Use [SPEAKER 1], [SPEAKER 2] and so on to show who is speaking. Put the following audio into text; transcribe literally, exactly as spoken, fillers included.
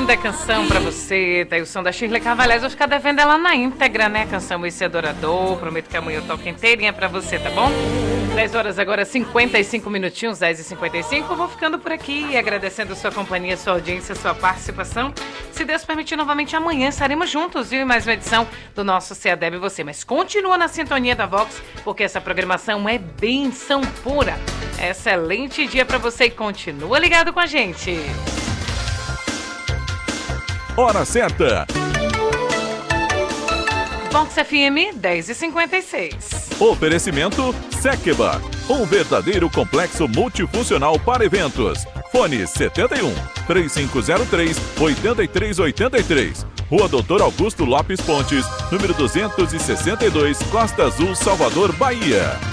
[SPEAKER 1] linda canção pra você, tá aí o som da Shirley Carvalhais. Vou ficar devendo ela na íntegra, né? Canção Esse Adorador. Prometo que amanhã eu toco inteirinha pra você, tá bom? dez horas agora, cinquenta e cinco minutinhos, dez e cinquenta e cinco. Vou ficando por aqui, agradecendo a sua companhia, sua audiência, sua participação. Se Deus permitir, novamente amanhã estaremos juntos, viu? Em mais uma edição do nosso C A D E B e você. Mas continua na sintonia da Vox, porque essa programação é benção pura. Excelente dia pra você e continua ligado com a gente.
[SPEAKER 2] Hora certa.
[SPEAKER 1] Vox F M, dez e cinquenta e seis.
[SPEAKER 2] Oferecimento Sekeba, um verdadeiro complexo multifuncional para eventos. Fone setenta e um, três cinco zero três, oito três oito três. Rua Doutor Augusto Lopes Pontes, número duzentos e sessenta e dois, Costa Azul, Salvador, Bahia.